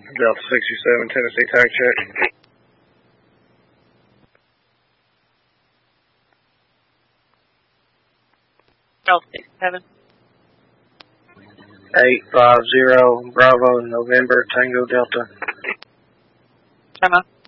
Delta 67, Tennessee tag check. Delta 67. 850 Bravo November Tango Delta. Emma.